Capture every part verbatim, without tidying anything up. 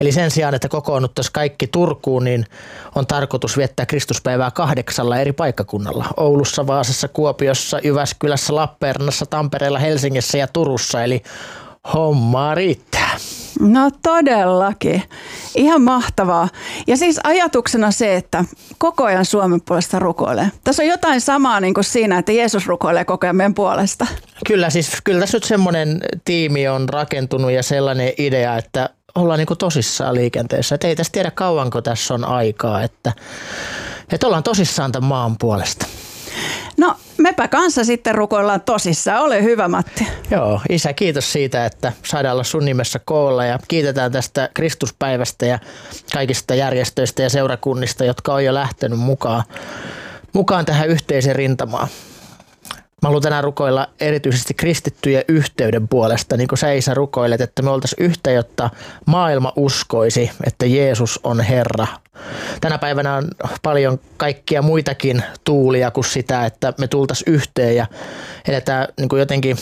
Eli sen sijaan, että kokoonnuttaisiin kaikki Turkuun, niin on tarkoitus viettää Kristuspäivää kahdeksalla eri paikkakunnalla. Oulussa, Vaasassa, Kuopiossa, Jyväskylässä, Lappeenrannassa, Tampereella, Helsingissä ja Turussa. Eli hommaa riittää. No todellakin. Ihan mahtavaa. Ja siis ajatuksena se, että koko ajan Suomen puolesta rukoilee. Tässä on jotain samaa niin kuin siinä, että Jeesus rukoilee koko ajan meidän puolesta. Kyllä, siis kyllä tässä nyt semmoinen tiimi on rakentunut ja sellainen idea, että ollaan niin kuin tosissaan liikenteessä. Että ei tässä tiedä kauanko tässä on aikaa, että, että ollaan tosissaan tämän maan puolesta. No mepä kanssa sitten rukoillaan tosissaan. Ole hyvä, Matti. Joo, Isä, kiitos siitä, että saadaan olla sun nimessä koolla ja kiitetään tästä Kristuspäivästä ja kaikista järjestöistä ja seurakunnista, jotka on jo lähtenyt mukaan, mukaan tähän yhteiseen rintamaan. Mä haluan tänään rukoilla erityisesti kristittyjen yhteyden puolesta, niin kuin sä Isä rukoilet, että me oltaisiin yhtä, jotta maailma uskoisi, että Jeesus on Herra. Tänä päivänä on paljon kaikkia muitakin tuulia kuin sitä, että me tultaisiin yhteen ja eletään niin kuin jotenkin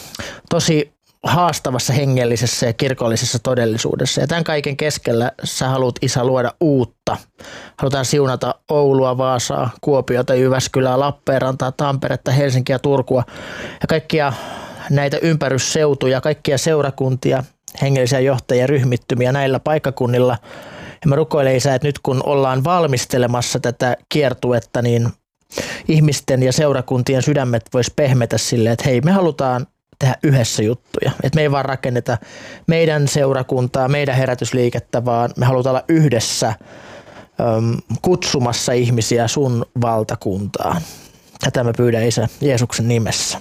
tosi haastavassa hengellisessä ja kirkollisessa todellisuudessa. Ja tämän kaiken keskellä sä haluat, Isä, luoda uutta. Halutaan siunata Oulua, Vaasaa, Kuopiota, Jyväskylää, Lappeenrantaa, Tamperetta, Helsinkiä, Turkua ja kaikkia näitä ympärysseutuja, kaikkia seurakuntia, hengellisiä johtajia, ryhmittymiä näillä paikkakunnilla. Ja mä rukoilen, Isä, että nyt kun ollaan valmistelemassa tätä kiertuetta, niin ihmisten ja seurakuntien sydämet vois pehmetä silleen, että hei, me halutaan tehdä yhdessä juttuja. Että me ei vaan rakenneta meidän seurakuntaa, meidän herätysliikettä, vaan me halutaan olla yhdessä äm, kutsumassa ihmisiä sun valtakuntaan. Tätä mä pyydän, Isä, Jeesuksen nimessä.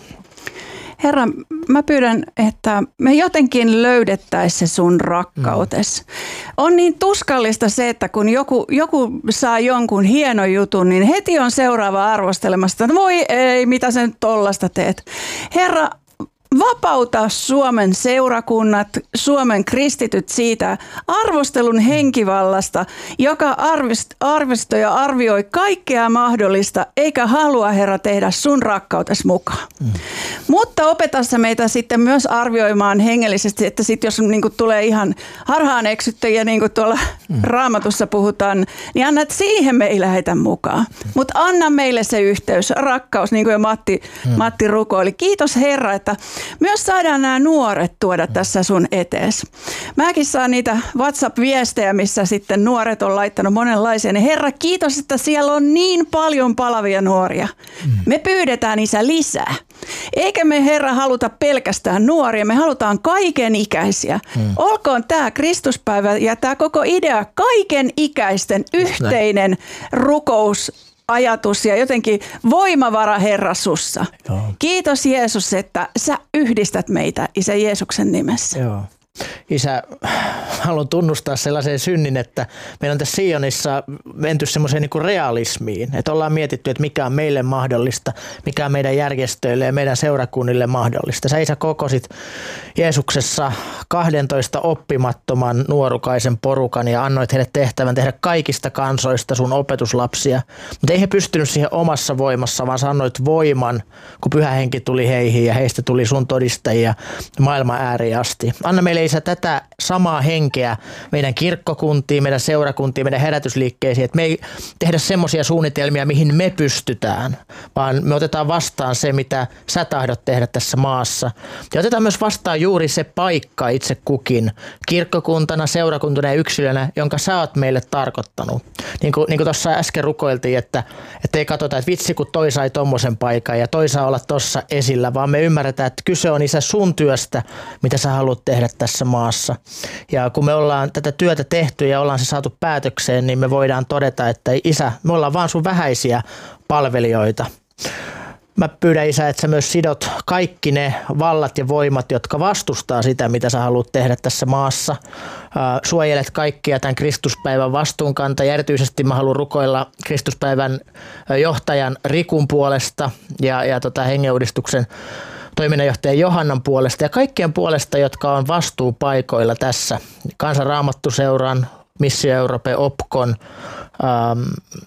Herra, mä pyydän, että me jotenkin löydettäisiin se sun rakkautes. Mm. On niin tuskallista se, että kun joku, joku saa jonkun hienon jutun, niin heti on seuraava arvostelemassa, että voi ei, mitä sä nyt tollasta teet. Herra, vapauta Suomen seurakunnat, Suomen kristityt siitä arvostelun henkivallasta, joka arvostoi ja arvioi kaikkea mahdollista, eikä halua, Herra, tehdä sun rakkautes mukaan. Mm. Mutta opeta meitä sitten myös arvioimaan hengellisesti, että sitten jos niin kuin tulee ihan harhaan eksyttäjiä, niin kuin tuolla mm. Raamatussa puhutaan, niin anna, että siihen me ei lähetä mukaan. Mm. Mutta anna meille se yhteys, rakkaus, niin kuin jo Matti, mm. Matti rukoili. Kiitos, Herra, että myös saadaan nämä nuoret tuoda tässä sun etees. Mäkin saan niitä WhatsApp-viestejä, missä sitten nuoret on laittanut monenlaisia. Niin Herra, kiitos, että siellä on niin paljon palavia nuoria. Mm. Me pyydetään, Isä, lisää. Eikä me, Herra, haluta pelkästään nuoria, me halutaan kaiken ikäisiä. Mm. Olkoon tämä Kristuspäivä ja tämä koko idea kaiken ikäisten yhteinen Näin. rukous. Ajatus ja jotenkin voimavara, Herra, sussa. Joo. Kiitos, Jeesus, että sä yhdistät meitä Isä Jeesuksen nimessä. Joo. Isä, haluan tunnustaa sellaisen synnin, että meillä on tässä Sionissa menty semmoiseen niin kuin realismiin, että ollaan mietitty, että mikä on meille mahdollista, mikä on meidän järjestöille ja meidän seurakunnille mahdollista. Sä, Isä, kokosit Jeesuksessa kahdentoista oppimattoman nuorukaisen porukan ja annoit heille tehtävän tehdä kaikista kansoista sun opetuslapsia, mutta ei he pystynyt siihen omassa voimassa, vaan sä annoit voiman, kun Pyhä Henki tuli heihin ja heistä tuli sun todistajia maailman ääriin asti. Anna meille, Isä, tätä samaa henkeä meidän kirkkokuntiin, meidän seurakuntiin, meidän herätysliikkeisiin, että me ei tehdä semmoisia suunnitelmia, mihin me pystytään, vaan me otetaan vastaan se, mitä sä tahdot tehdä tässä maassa. Ja otetaan myös vastaan juuri se paikka itse kukin, kirkkokuntana, seurakuntana ja yksilönä, jonka sä oot meille tarkoittanut. Niin kuin, niin kuin tuossa äsken rukoiltiin, että, että ei katsota, että vitsi kun toi sai tommosen paikan ja toi saa olla tossa esillä, vaan me ymmärretään, että kyse on, Isä, sun työstä, mitä sä haluat tehdä tässä maassa. Ja kun me ollaan tätä työtä tehty ja ollaan se saatu päätökseen, niin me voidaan todeta, että Isä, me ollaan vaan sun vähäisiä palvelijoita. Mä pyydän, Isä, että sä myös sidot kaikki ne vallat ja voimat, jotka vastustaa sitä, mitä sä haluat tehdä tässä maassa. Suojelet kaikkia tämän Kristuspäivän vastuunkantajia. Erityisesti mä haluan rukoilla Kristuspäivän johtajan Rikun puolesta ja, ja tota hengenuudistuksen toiminnanjohtaja Johannan puolesta ja kaikkien puolesta, jotka on vastuupaikoilla tässä. Kansan Raamattuseuran, Missio Euroopan, Opkon ähm,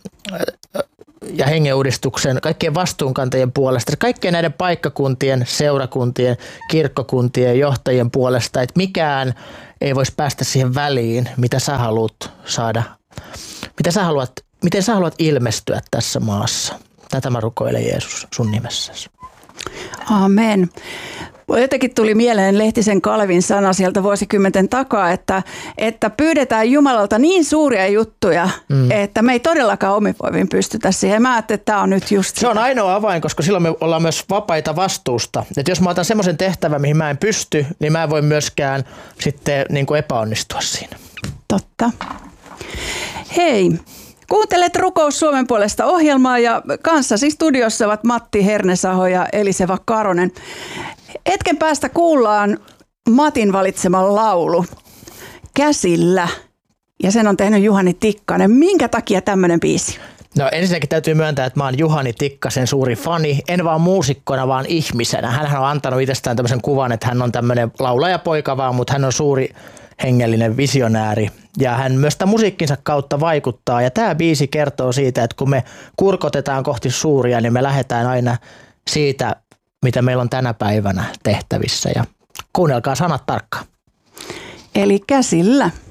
ja hengenuudistuksen, kaikkien vastuunkantajien puolesta, kaikkien näiden paikkakuntien, seurakuntien, kirkkokuntien johtajien puolesta, että mikään ei voisi päästä siihen väliin, mitä sä haluat saada, mitä sä haluat, miten sä haluat ilmestyä tässä maassa. Tätä mä rukoilen, Jeesus, sun nimessäsi. Amen. Jotenkin tuli mieleen Lehtisen Kalevin sana sieltä vuosikymmenten takaa, että, että pyydetään Jumalalta niin suuria juttuja, mm. että me ei todellakaan omivoimin pystytä siihen. Mä ajattelin, että tämä on nyt just Se sitä. On ainoa avain, koska silloin me ollaan myös vapaita vastuusta. Että jos mä otan semmoisen tehtävän, mihin mä en pysty, niin mä en voi myöskään sitten niin kuin epäonnistua siinä. Totta. Hei. Kuuntelet Rukous Suomen puolesta -ohjelmaa ja kanssasi studiossa ovat Matti Hernesaho ja Eliseva Karonen. Hetken päästä kuullaan Matin valitsema laulu Käsillä ja sen on tehnyt Juhani Tikkanen. Minkä takia tämmöinen biisi? No ensinnäkin täytyy myöntää, että mä oon Juhani Tikkasen suuri fani, en vaan muusikkona, vaan ihmisenä. Hänhän on antanut itsestään tämmöisen kuvan, että hän on tämmöinen laulajapoika vaan, mutta hän on suuri hengellinen visionääri ja hän myös tämän musiikkinsa kautta vaikuttaa. Ja tämä biisi kertoo siitä, että kun me kurkotetaan kohti suuria, niin me lähdetään aina siitä, mitä meillä on tänä päivänä tehtävissä. Ja kuunnelkaa sanat tarkkaan. Eli Käsillä.